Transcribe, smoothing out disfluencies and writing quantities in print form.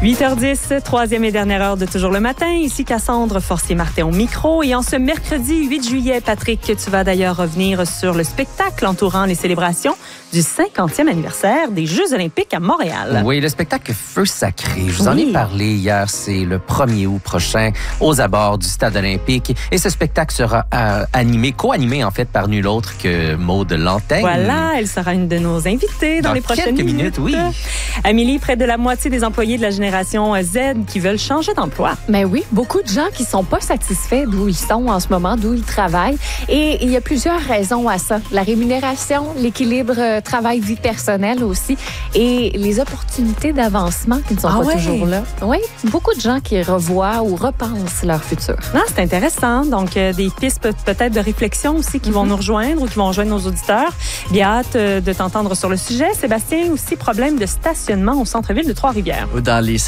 8h10, troisième et dernière heure de Toujours le matin. Ici Cassandre Forcier-Martin au micro. Et en ce mercredi 8 juillet, Patrick, tu vas d'ailleurs revenir sur le spectacle entourant les célébrations du 50e anniversaire des Jeux olympiques à Montréal. Oui, le spectacle Feu sacré. Je vous en ai parlé hier. C'est le 1er août prochain aux abords du Stade olympique. Et ce spectacle sera co-animé en fait par nul autre que Maude Lantaigne. Voilà, elle sera une de nos invitées dans les prochaines minutes. Oui. Amélie, près de la moitié des employés de la génération Z qui veulent changer d'emploi. Mais oui, beaucoup de gens qui sont pas satisfaits d'où ils sont en ce moment, d'où ils travaillent. Et il y a plusieurs raisons à ça. La rémunération, l'équilibre travail-vie personnelle aussi et les opportunités d'avancement qui ne sont pas toujours là. Oui, beaucoup de gens qui revoient ou repensent leur futur. Non, c'est intéressant. Donc, des pistes peut-être de réflexion aussi qui vont nous rejoindre ou qui vont rejoindre nos auditeurs. Bien hâte de t'entendre sur le sujet. Sébastien, aussi problème de stationnement au centre-ville de Trois-Rivières. Dans les